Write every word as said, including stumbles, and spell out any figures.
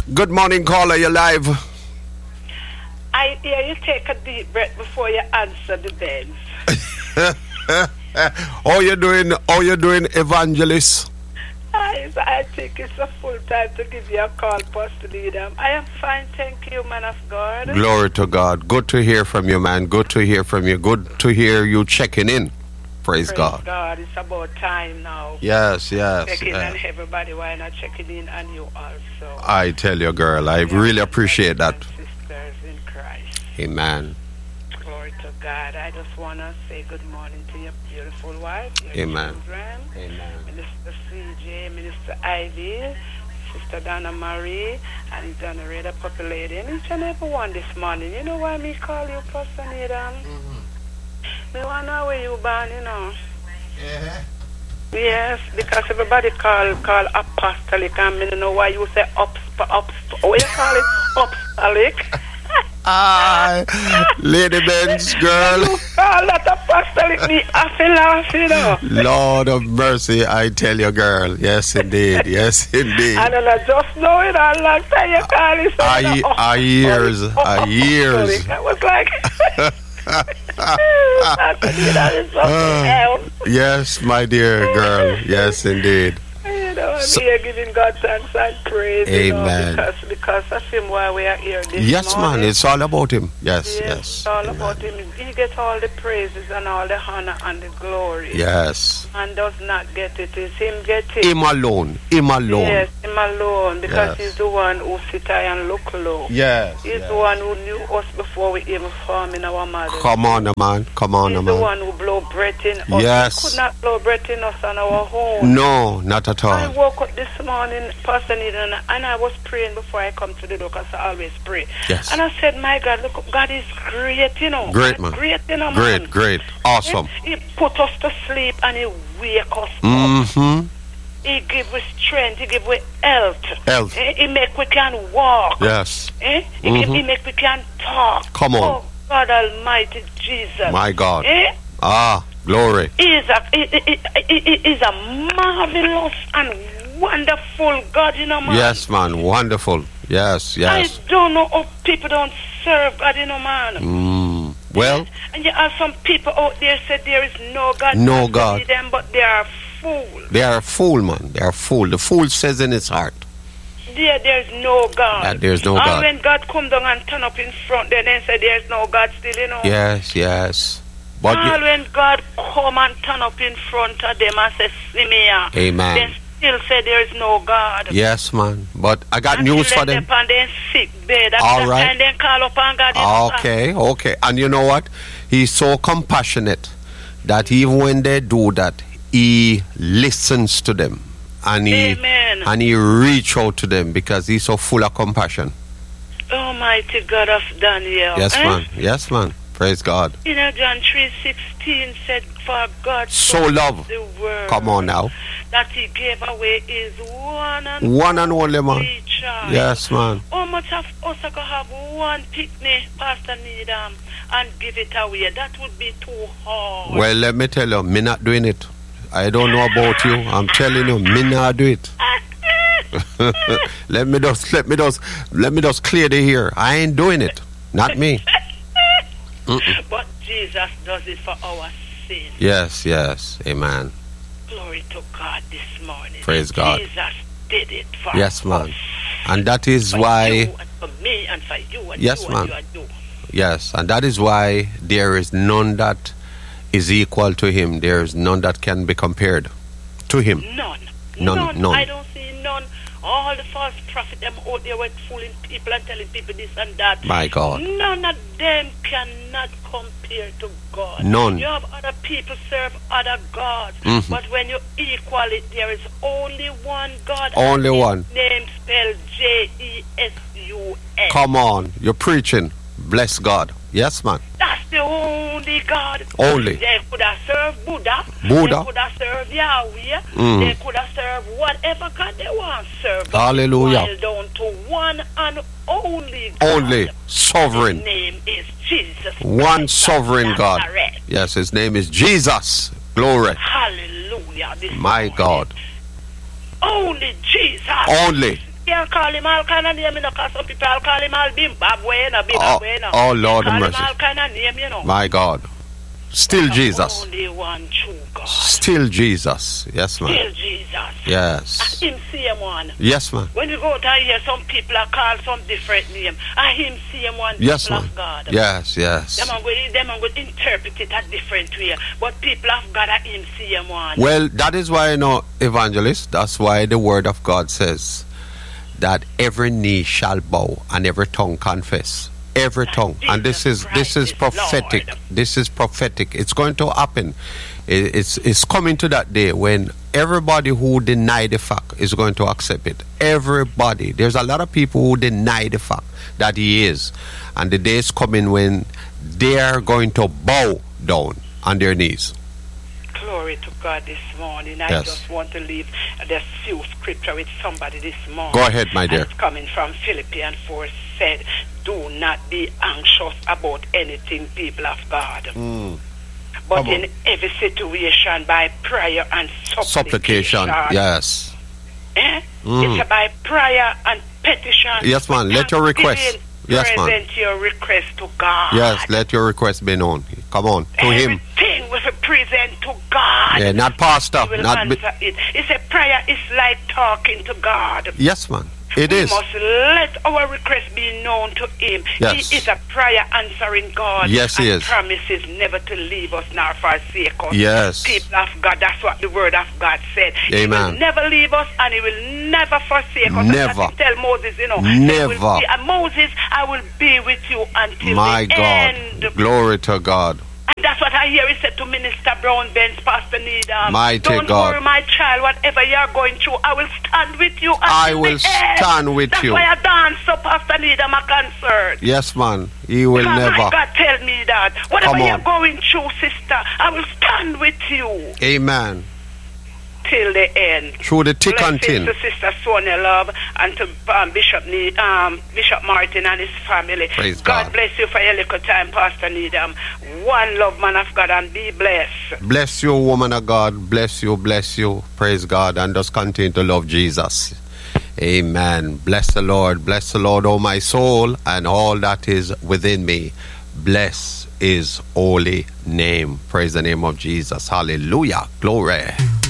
Good morning, caller. You're live. I hear you take a deep breath before you answer the bells. How you doing? How you doing, evangelist? I, I think it's a full time to give you a call, Pastor Needham. I am fine, thank you, man of God. Glory to God. Good to hear from you, man. Good to hear from you. Good to hear you checking in. Praise, Praise God. God. It's about time now. Yes, yes. Checking yes. on everybody, why not checking in on you also? I tell you, girl, I really appreciate that. Sisters in Christ. Amen. Glory to God. I just want to say good morning to your beautiful wife, your Amen. children, Amen. Minister C J, Minister Ivy, Sister Donna Marie, and Donna Reda Puppy Lady, and each and every one this morning. You know why me call you Pastor Needham? Mm-hmm. Me want to know where you born, you know. Yeah. Yes, because everybody call call apostolic, and me don't know why you say ups, ups, what you call it? Apostolic. Ah, Lady Benz, girl. You call that apostolic, me I feel laugh, you know. Lord of mercy, I tell you, girl. Yes, indeed. Yes, indeed. I don't know, just know it a long time you call it. So I, you know, I years, I years. I was like... uh, yes, my dear girl. Yes, indeed. You know, I'm So, here giving God thanks and praise. Amen. You know, because, because of Him why we are here this yes, morning. man. It's all about Him. Yes, Yes, yes. it's all Amen. about Him. He gets all the praises and all the honor and the glory. Yes. And does not get it. It's Him get it. Him alone. Him alone. Yes, Him alone. Because Yes. He's the one who sit high and look low. Yes. He's yes. the one who knew us before we even formed in our mother. Come on, man. Come on, He's man. the one who blow breath in us. Yes. He could not blow breath in us on our own. No, not at I all. woke up this morning, Pastor Needham, and I was praying before I come to the door, because I always pray. Yes. And I said, my God, look, God is great, you know. Great, God man. Great, you know, man. Great, great. Awesome. He, he put us to sleep and He wake us up. Mm-hmm. He give us strength. He give us health. Health. Eh, He make we can walk. Yes. Eh? He, give, Mhm. he make we can talk. Come on. Oh, God Almighty Jesus. My God. Eh? Ah, glory. He is a, he, he, he, he is a marvelous and wonderful God, you know, man. Yes, man. Wonderful. Yes, yes. I don't know how people don't serve God, you know, man. Mm. Well, And you have some people out there say there is no God. No to God. see them, but they are fools. they are a fool, man. They are a fool. The fool says in his heart There, there's no God. that there's no and God. when God come down and turn up in front, then they say there's no God still, you know. Yes, yes. But All you- when God come and turn up in front of them and say, see me here, Amen. they still say there is no God. yes, man. But I got Until news for they them. up on their sick bed. At All that right. time they call upon God. you know, Okay, okay. And you know what? He's so compassionate that even when they do that, he listens to them. And he Amen. and he reach out to them because he's so full of compassion. Almighty God of Daniel. Yes, eh? man. Yes, man. Praise God. You know, John three sixteen said, for God So love. the world Come on now. that He gave away His one and One and only, man. only child. Yes, man. How much of us could have one picnic, Pastor Needham, and give it away? That would be too hard. Well, let me tell you, me not doing it. I don't know about you. I'm telling you, me not do it. let me just, let me just, let me just clear the here. I ain't doing it. Not me. Mm-mm. But Jesus does it for our sin. Yes, yes. Amen. Glory to God this morning. Praise God. Jesus did it for Yes, man. us. And that is For why, you and for me and for you and Yes, you man. and you and you. yes, and that is why there is none that is equal to him. There is none that can be compared to him. None. None, none. I don't see none. All the false prophets them out there were fooling people and telling people this and that. My God. None of them cannot compare to God. None. You have other people serve other gods. Mhm. But when you equal it, there is only one God. Only and his one. name spelled J E S U S. Come on, you're preaching. Bless God. Yes, man. That's the only God. Only. They could have served Buddha. Buddha. They could have served Yahweh. Mm. They could have served whatever God they want to serve. Hallelujah. While down to one and only God. Only sovereign. His name is Jesus. One Christ of sovereign God. Nazareth. Yes, his name is Jesus. Glory. Hallelujah. This My morning. God. Only Jesus. Only. can't call him all kind of name, you know, because some people will call him all Zimbabwe, you know, Oh, Zimbabwe, you know. oh, Lord They have call him mercy. all kind of name, you know. My God. Still The Jesus. only one true God. Still Jesus. Yes, man. Still Jesus. Yes. And him same one. Yes, man. When you go down here, some people are called some different name. And him same one, Yes, people man. of God. Yes, yes. Them are going, them are going to interpret it a different way. But people of God are him same one. Well, that is why, you know, evangelist, that's why the word of God says that every knee shall bow and every tongue confess. Every tongue. And this is this is prophetic. This is prophetic. It's going to happen. It- It's it's coming to that day when everybody who deny the fact is going to accept it. Everybody. There's a lot of people who deny the fact that he is. And the day is coming when they are going to bow down on their knees. Glory to God this morning. I Yes. just want to leave the few scripture with somebody this morning. Go ahead, my dear. And it's coming from Philippians four said, do not be anxious about anything, people of God. Mm. But Come on. in every situation, by prayer and supplication. Supplication. Yes. Eh? Mm. It's by prayer and petition. Yes, man. Let your request. Thanksgiving, Yes, man. Present your request to God. Yes, let your request be known. Come on. To him. Everything with a present to God. Yeah, not pastor. He will Not be- answer it. It's a prayer. It's like talking to God. Yes, man. It we is. must let our request be known to Him. Yes. He is a prayer answering God. Yes, He and is. promises never to leave us nor forsake us. Yes. People of God, that's what the Word of God said. He Amen. will never leave us and He will never forsake us. Never. That's what He tell Moses, you know. Never. He will be- and Moses, I will be with you until My the God. end. Glory to God. And that's what I hear he said to Minister Brown Benz, Pastor Needham. Mighty Don't God. worry, my child, whatever you're going through, I will stand with you until I will the end. stand with that's you. That's why I dance so Pastor Needham are concerned. Yes, man. He will Because never. my God tell me that. Whatever Come you're on. going through, sister, I will stand with you Amen. till the end. Through the thick and Blessings thin. to Sister Sonia Love and to um, Bishop Ne- um, Bishop Martin and his family. Praise God. God. bless you for your little time, Pastor Needham. One love, man of God, and be blessed. Bless you, woman of God. Bless you, bless you. Praise God. And just continue to love Jesus. Amen. Bless the Lord. Bless the Lord, oh my soul, and all that is within me. Bless his holy name. Praise the name of Jesus. Hallelujah. Glory.